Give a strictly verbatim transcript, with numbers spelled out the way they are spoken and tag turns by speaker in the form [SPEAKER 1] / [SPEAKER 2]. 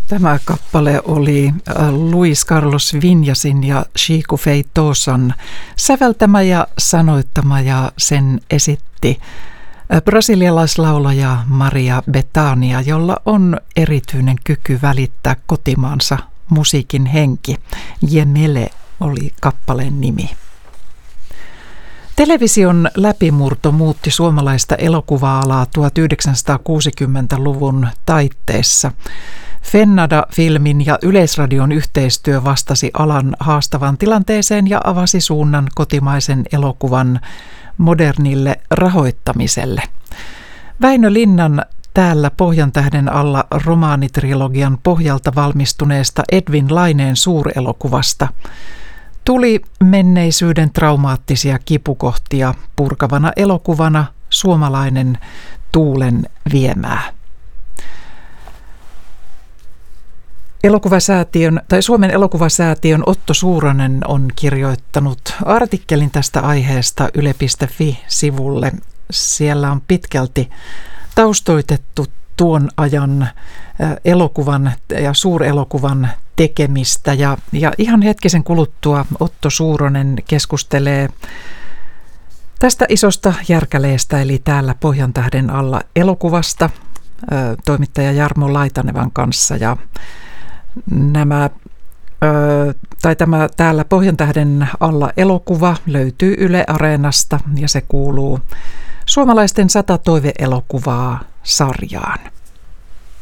[SPEAKER 1] Tämä kappale oli Luis Carlos Vinyasin ja Chico Feitosan säveltämä ja sanoittama, ja sen esitti brasilialaislaulaja Maria Bethania, jolla on erityinen kyky välittää kotimaansa musiikin henki. Jemele oli kappaleen nimi. Television läpimurto muutti suomalaista elokuva-alaa tuhatyhdeksänsataakuusikymmentäluvun taitteessa. Fennada-filmin ja Yleisradion yhteistyö vastasi alan haastavaan tilanteeseen ja avasi suunnan kotimaisen elokuvan modernille rahoittamiselle. Väinö Linnan Täällä Pohjantähden alla romaanitrilogian pohjalta valmistuneesta Edwin Laineen suurelokuvasta tuli menneisyyden traumaattisia kipukohtia purkavana elokuvana suomalainen tuulen viemää. Elokuvasäätiön, tai Suomen elokuvasäätiön Otto Suuronen on kirjoittanut artikkelin tästä aiheesta yle piste fi-sivulle. Siellä on pitkälti taustoitettu tuon ajan elokuvan ja suurelokuvan tekemistä. Ja, ja ihan hetkisen kuluttua Otto Suuronen keskustelee tästä isosta järkäleestä, eli Täällä Pohjantähden alla -elokuvasta toimittaja Jarmo Laitanevan kanssa. Ja nämä, tai tämä Täällä Pohjantähden alla -elokuva löytyy Yle Areenasta ja se kuuluu Suomalaisten sata toive-elokuvaa -sarjaan.